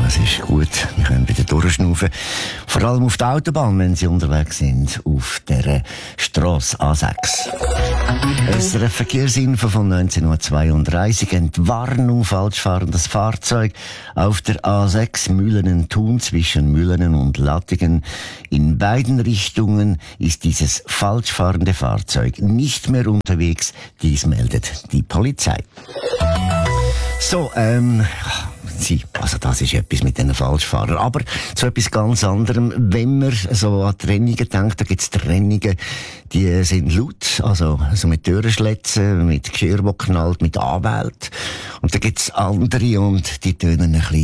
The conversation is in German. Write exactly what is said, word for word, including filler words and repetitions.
es ist gut. Wir können wieder durchschnaufen. Vor allem auf der Autobahn, wenn Sie unterwegs sind, auf der Strasse A sechs. Es ist eine Verkehrsinfo von neunzehnhundertzweiunddreißig. Entwarnung, falsch fahrendes Fahrzeug auf der A sechs Mühlenen-Thun zwischen Mühlenen und Lattingen. In beiden Richtungen ist dieses falsch fahrende Fahrzeug nicht mehr unterwegs. Dies meldet die Polizei. So, ähm, Sie, also das ist etwas mit den Falschfahrern. Aber zu etwas ganz anderem, wenn man so an Trennungen denkt, da gibt's Trennungen, die sind laut, also, also mit Türenschlitzen, mit Geschirr, wo knallt, mit Anwälten. Und da gibt's andere und die tönen ein bisschen